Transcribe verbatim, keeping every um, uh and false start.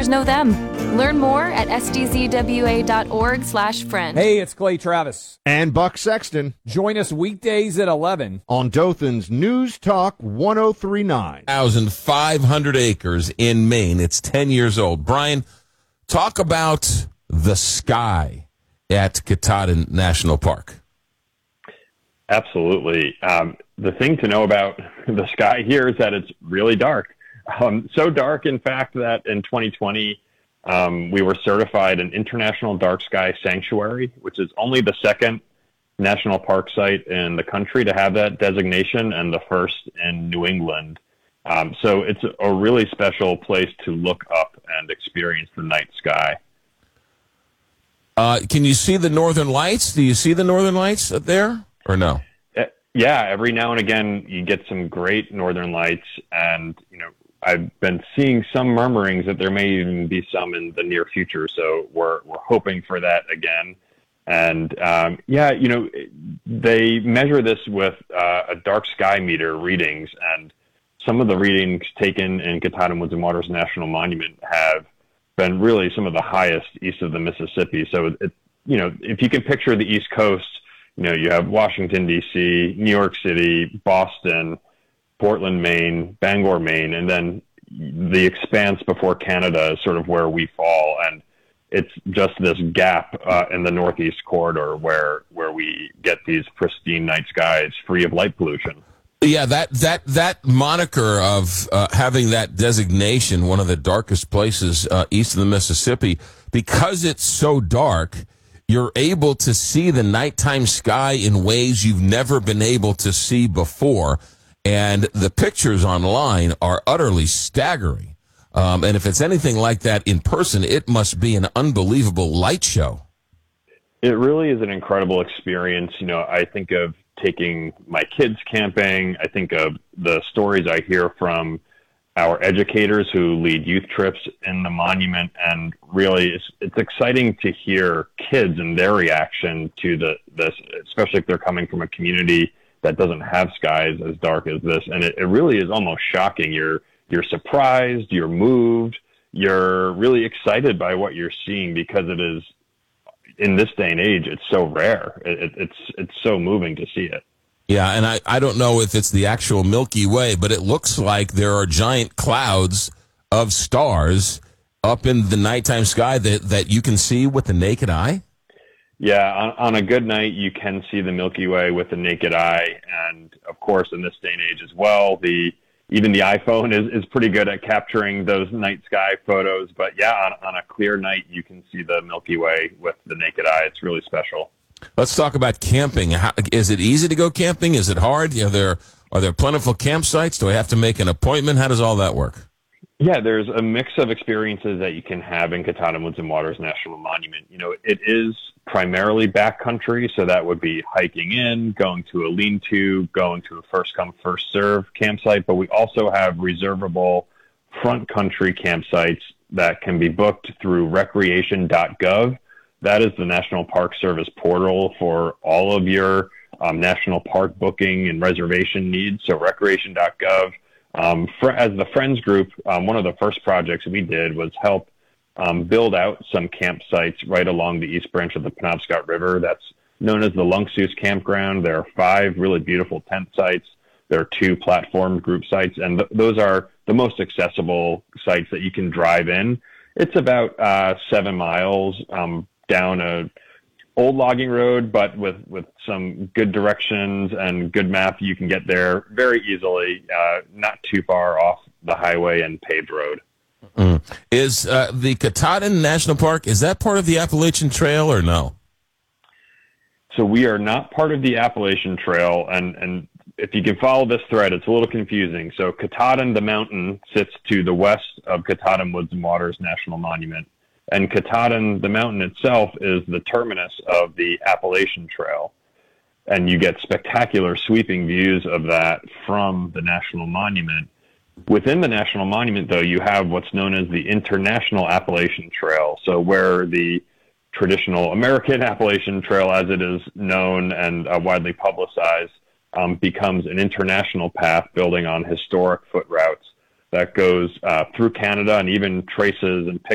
others know them. Learn more at s d z w a dot org slash friend. Hey, it's Clay Travis. And Buck Sexton. Join us weekdays at eleven on Dothan's News Talk one oh three point nine. one thousand five hundred acres in Maine. It's ten years old. Brian, talk about the sky at Katahdin National Park. Absolutely. Um, the thing to know about the sky here is that it's really dark. Um, so dark, in fact, that in twenty twenty, um, we were certified an International Dark Sky Sanctuary, which is only the second national park site in the country to have that designation and the first in New England. Um, so it's a really special place to look up and experience the night sky. Uh, can you see the Northern Lights? Do you see the Northern Lights up there or no? Yeah, every now and again you get some great Northern Lights, and you know I've been seeing some murmurings that there may even be some in the near future. So we're we're hoping for that again. And um, yeah, you know they measure this with uh, a dark sky meter readings, and some of the readings taken in Katahdin Woods and Waters National Monument have been really some of the highest east of the Mississippi. So it, you know if you can picture the East Coast. You know, you have Washington, D C, New York City, Boston, Portland, Maine, Bangor, Maine, and then the expanse before Canada is sort of where we fall. And it's just this gap uh, in the Northeast corridor where where we get these pristine night skies free of light pollution. Yeah, that that that moniker of uh, having that designation, one of the darkest places uh, east of the Mississippi, because it's so dark, you're able to see the nighttime sky in ways you've never been able to see before. And the pictures online are utterly staggering. Um, and if it's anything like that in person, it must be an unbelievable light show. It really is an incredible experience. You know, I think of taking my kids camping. I think of the stories I hear from our educators who lead youth trips in the monument, and really it's, it's exciting to hear kids and their reaction to the this, especially if they're coming from a community that doesn't have skies as dark as this. And it, it really is almost shocking. You're you're surprised, you're moved, you're really excited by what you're seeing because it is, in this day and age, it's so rare. It, it, it's it's so moving to see it. Yeah, and I, I don't know if it's the actual Milky Way, but it looks like there are giant clouds of stars up in the nighttime sky that, that you can see with the naked eye. Yeah, on, on a good night, you can see the Milky Way with the naked eye. And, of course, in this day and age as well, the even the iPhone is, is pretty good at capturing those night sky photos. But, yeah, on, on a clear night, you can see the Milky Way with the naked eye. It's really special. Let's talk about camping. How, is it easy to go camping? Is it hard? Are there are there plentiful campsites? Do I have to make an appointment? How does all that work? Yeah, there's a mix of experiences that you can have in Katahdin Woods and Waters National Monument. You know, it is primarily backcountry, so that would be hiking in, going to a lean-to, going to a first-come, first-serve campsite. But we also have reservable front country campsites that can be booked through recreation dot gov. That is the National Park Service portal for all of your um, national park booking and reservation needs. So recreation dot gov. Um, for, as the Friends Group, um, one of the first projects we did was help um, build out some campsites right along the east branch of the Penobscot River. That's known as the Lunksous Campground. There are five really beautiful tent sites. There are two platform group sites, and th- those are the most accessible sites that you can drive in. It's about uh, seven miles um, down a old logging road, but with, with some good directions and good map, you can get there very easily, uh, not too far off the highway and paved road. Mm. Is uh, the Katahdin National Park, is that part of the Appalachian Trail or no? So we are not part of the Appalachian Trail, and, and if you can follow this thread, it's a little confusing. So Katahdin, the mountain, sits to the west of Katahdin Woods and Waters National Monument. And Katahdin, the mountain itself, is the terminus of the Appalachian Trail. And you get spectacular sweeping views of that from the National Monument. Within the National Monument, though, you have what's known as the International Appalachian Trail. So where the traditional American Appalachian Trail, as it is known and uh, widely publicized, um, becomes an international path building on historic foot routes that goes uh, through Canada and even traces and picks